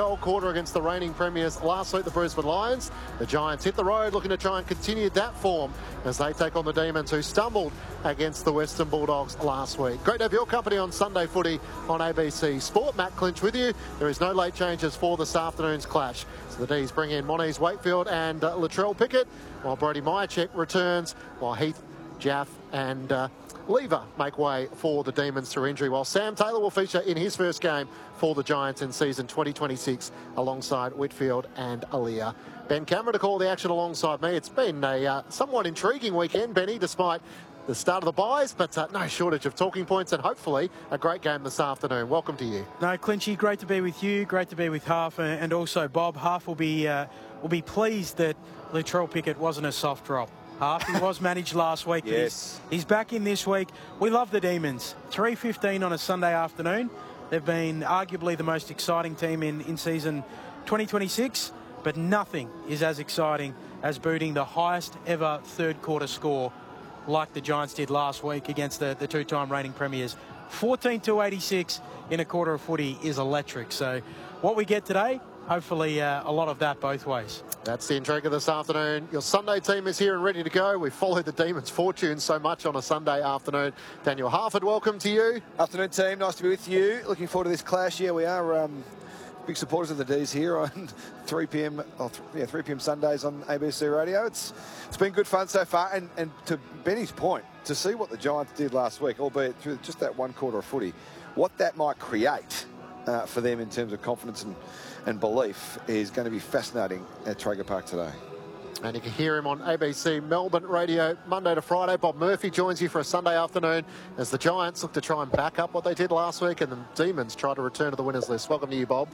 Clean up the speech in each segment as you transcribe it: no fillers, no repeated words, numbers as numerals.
cold quarter against the reigning premiers last week, the Brisbane Lions. The Giants hit the road looking to try and continue that form as they take on the Demons, who stumbled against the Western Bulldogs last week. Great to have your company on Sunday Footy on ABC Sport. Matt Clinch with you. There is no late changes for this afternoon's clash. So the D's bring in Moniz Wakefield and Latrell Pickett, while Brody Myercheck returns, while Heath, Jaff and Lever make way for the Demons through injury, while Sam Taylor will feature in his first game for the Giants in season 2026 alongside Whitfield and Aaliyah. Ben Cameron to call the action alongside me. It's been a somewhat intriguing weekend, Benny, despite the start of the buys, but no shortage of talking points and hopefully a great game this afternoon. Welcome to you. No, Clinchy, great to be with you, great to be with Half and also Bob. Half will be pleased that Latrell Pickett wasn't a soft drop. Half, he was managed last week. Yes. He's back in this week. We love the Demons. 3:15 on a Sunday afternoon. They've been arguably the most exciting team in season 2026, but nothing is as exciting as booting the highest ever third quarter score like the Giants did last week against the two-time reigning premiers. 14-86 in a quarter of footy is electric. So what we get today, hopefully a lot of that both ways. That's the intrigue of this afternoon. Your Sunday team is here and ready to go. We've followed the Demons' fortune so much on a Sunday afternoon. Daniel Harford, welcome to you. Afternoon, team. Nice to be with you. Looking forward to this clash. Yeah, we are big supporters of the D's here on 3 p.m. 3 p.m. Sundays on ABC Radio. It's been good fun so far. And to Benny's point, to see what the Giants did last week, albeit through just that one quarter of footy, what that might create for them in terms of confidence and belief is going to be fascinating at Traeger Park today. And you can hear him on ABC Melbourne Radio Monday to Friday. Bob Murphy joins you for a Sunday afternoon as the Giants look to try and back up what they did last week and the Demons try to return to the winners list. Welcome to you, Bob.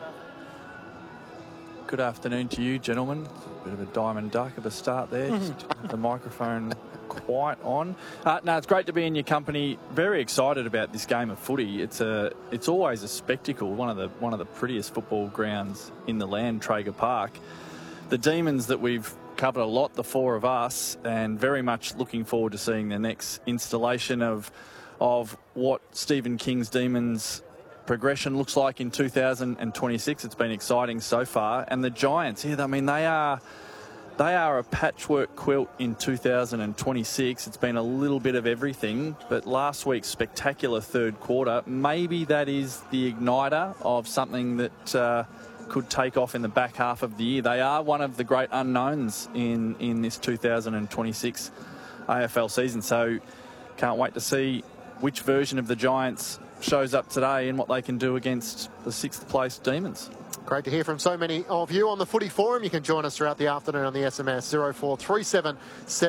Good afternoon to you, gentlemen. Bit of a diamond duck of a start there. Just the microphone quite on. No, it's great to be in your company. Very excited about this game of footy. It's always a spectacle. One of the prettiest football grounds in the land, Traeger Park. The Demons that we've covered a lot, the four of us, and very much looking forward to seeing the next installation of what Stephen King's Demons progression looks like in 2026. It's been exciting so far. And the Giants, yeah, I mean, they are a patchwork quilt in 2026. It's been a little bit of everything, but last week's spectacular third quarter, maybe that is the igniter of something that could take off in the back half of the year. They are one of the great unknowns in this 2026 AFL season, so can't wait to see which version of the Giants shows up today and what they can do against the 6th place Demons. Great to hear from so many of you on the Footy Forum. You can join us throughout the afternoon on the SMS 0437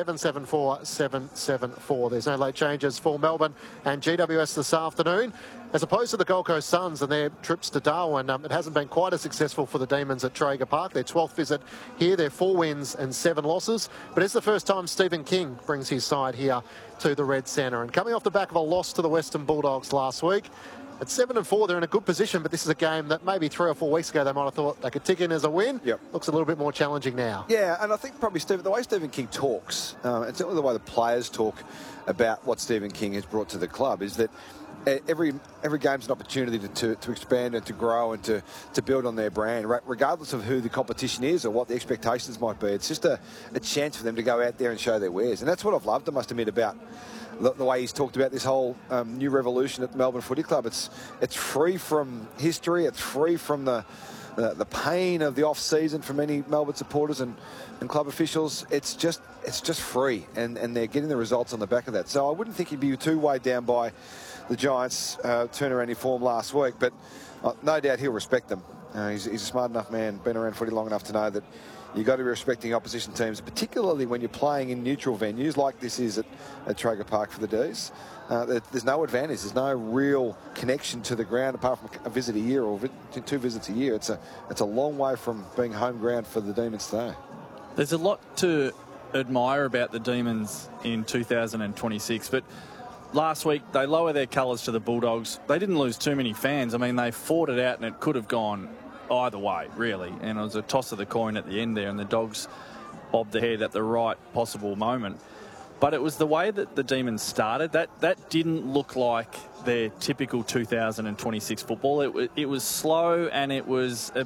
774 774. There's no late changes for Melbourne and GWS this afternoon. As opposed to the Gold Coast Suns and their trips to Darwin, it hasn't been quite as successful for the Demons at Traeger Park. Their 12th visit here, their 4 wins and 7 losses. But it's the first time Stephen King brings his side here to the Red Centre. And coming off the back of a loss to the Western Bulldogs last week, at 7-4, they're in a good position, but this is a game that maybe 3 or 4 weeks ago they might have thought they could tick in as a win. Yep. Looks a little bit more challenging now. Yeah, and I think probably the way Stephen King talks, and certainly the way the players talk about what Stephen King has brought to the club, is that every game's an opportunity to expand and to grow and to build on their brand, regardless of who the competition is or what the expectations might be. It's just a chance for them to go out there and show their wares. And that's what I've loved, I must admit, about the way he's talked about this whole new revolution at the Melbourne Footy Club. It's free from history. It's free from the pain of the off-season for many Melbourne supporters and club officials. It's just free, and they're getting the results on the back of that. So I wouldn't think he'd be too weighed down by the Giants' turnaround in form last week, but no doubt he'll respect them. He's a smart enough man, been around footy long enough to know that you've got to be respecting opposition teams, particularly when you're playing in neutral venues like this is at Traeger Park for the D's. There's no advantage. There's no real connection to the ground apart from a visit a year or 2 visits a year. It's a long way from being home ground for the Demons today. There's a lot to admire about the Demons in 2026, but last week they lower their colours to the Bulldogs. They didn't lose too many fans. I mean, they fought it out and it could have gone either way, really. And it was a toss of the coin at the end there, and the Dogs bobbed the head at the right possible moment. But it was the way that the Demons started. That didn't look like their typical 2026 football. It was slow, and it was